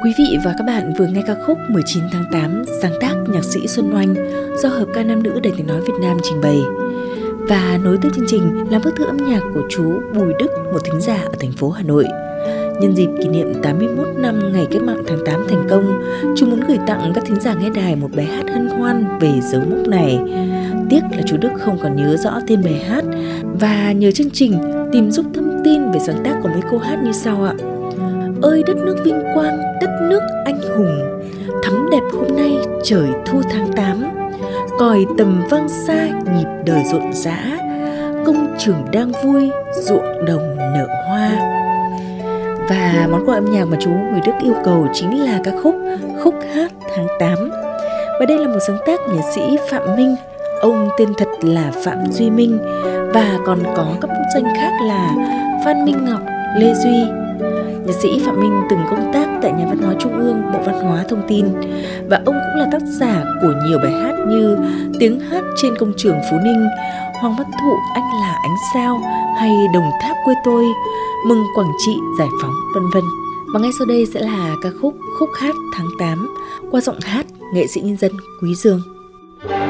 Quý vị và các bạn vừa nghe ca khúc 19 tháng 8 sáng tác nhạc sĩ Xuân Oanh do Hợp ca Nam nữ Đài Tiếng nói Việt Nam trình bày. Và nối tiếp chương trình là bức thư âm nhạc của chú Bùi Đức, một thính giả ở thành phố Hà Nội. Nhân dịp kỷ niệm 81 năm ngày Cách mạng tháng 8 thành công, chú muốn gửi tặng các thính giả nghe đài một bài hát hân hoan về dấu mốc này. Tiếc là chú Đức không còn nhớ rõ tên bài hát và nhờ chương trình tìm giúp thông tin về sáng tác của mấy câu hát như sau ạ. Ơi đất nước vinh quang, đất nước anh hùng, thắm đẹp hôm nay trời thu tháng 8, còi tầm vang xa nhịp đời rộn rã, công trường đang vui, ruộng đồng nở hoa. Và món quà âm nhạc mà chú Bùi Đức yêu cầu chính là ca khúc Khúc hát tháng 8. Và đây là một sáng tác của nhạc sĩ Phạm Minh, ông tên thật là Phạm Duy Minh, và còn có các bút danh khác là Phan Minh Ngọc, Lê Duy. Nhạc sĩ Phạm Minh từng công tác tại Nhà văn hóa Trung ương, Bộ Văn hóa Thông tin, và ông cũng là tác giả của nhiều bài hát như Tiếng hát trên công trường Phú Ninh, Hoàng Văn Thụ Anh là ánh sao, hay Đồng Tháp quê tôi, Mừng Quảng Trị giải phóng, vân vân. Và ngay sau đây sẽ là ca khúc Khúc hát tháng 8 qua giọng hát nghệ sĩ nhân dân Quý Dương.